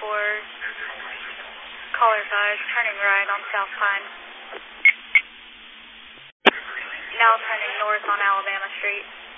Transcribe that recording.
caller 5, turning right on South Pine. Now turning north on Alabama Street.